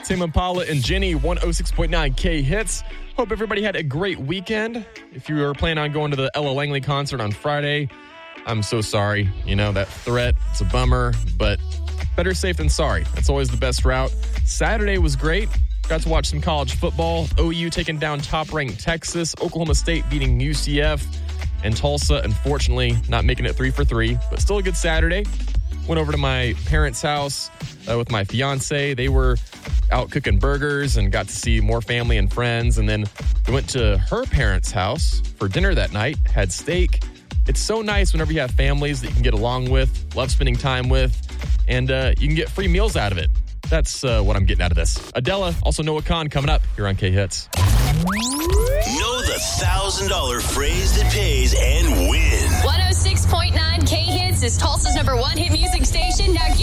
Tame Impala and Jenny, 106.9 K Hits. Hope everybody had a great weekend. If you were planning on going to the Ella Langley concert on Friday, I'm so sorry. You know, that threat, it's a bummer, but better safe than sorry. That's always the best route. Saturday was great. Got to watch some college football. OU taking down top-ranked Texas. Oklahoma State beating UCF. And Tulsa, unfortunately, not making it 3 for 3, but still a good Saturday. Went over to my parents' house with my fiance. They were out cooking burgers and got to see more family and friends. And then we went to her parents' house for dinner that night, had steak. It's so nice whenever you have families that you can get along with, love spending time with, and you can get free meals out of it. That's what I'm getting out of this. Adele, also Noah Khan, coming up here on K-Hits. Know the $1,000 phrase that pays and win. 106.9 K-Hits is Tulsa's #1 hit music station. Now you